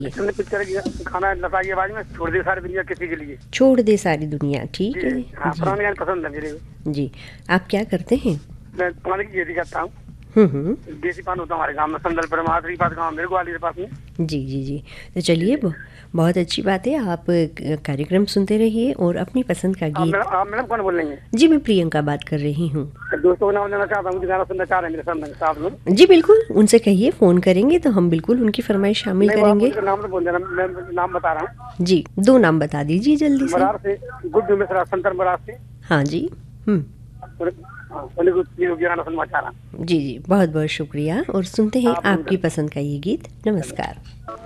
हमने पिक्चर की खाना लता की आवाज में छोड़ दे सारी दुनिया किसी के लिए। छोड़ दे सारी दुनिया, ठीक है। हाँ, जी पुराने गाने पसंद है मेरे को। जी। आप क्या करते हैं? मैं पानी की खेती करता हूँ। हम्म। देसी पान होता है हमारे गाँव में, संदलपुर महात्री पास गाँव मेरे ग्वालियर पास में। जी जी जी। तो चलिए, बहुत अच्छी बात है। आप कार्यक्रम सुनते रहिए और अपनी पसंद का गीत। आप मैडम कौन बोल रही हैं? जी, मैं प्रियंका बात कर रही हूँ। दोस्तों को नाम लेना चाहता हूँ, गाना सुनना चाह रहे हैं मेरे साथ में। जी बिल्कुल, उनसे कहिए, फ़ोन करेंगे तो हम बिल्कुल उनकी फरमाइश शामिल नहीं, करेंगे। आप नाम तो बोल देना, मैं नाम बता रहा हूँ। जी, 2 नाम बता दीजिए जल्दी से। मरार से गुड्डू मिश्रा, संतर मरार से। हाँ जी। उन्हीं को गाना सुनना चाह रहा हूँ। जी जी, बहुत बहुत शुक्रिया और सुनते हैं आप आपकी पसंद का ये गीत। नमस्कार।